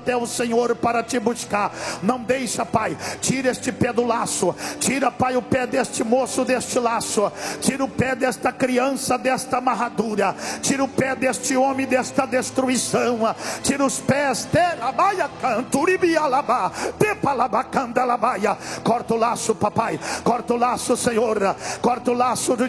até o Senhor para te buscar. Não deixa, Pai, tira este pé do laço, tira, Pai, o pé deste moço deste laço, tira o pé desta criança desta amarradura, tira o pé deste homem desta destruição, tira os pés corta o laço, papai, corta o laço, Senhor, corta o laço